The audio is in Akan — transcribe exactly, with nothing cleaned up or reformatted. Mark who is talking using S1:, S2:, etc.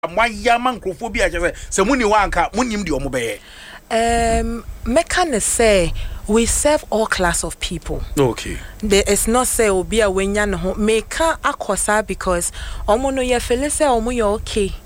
S1: Amaya microphobia se muni wanka munim di omobeye.
S2: Um mekane say we serve all class of people.
S1: Okay.
S2: There is not say obi a wenya no ho meka akosa because omo no ye feel say omo ye okay.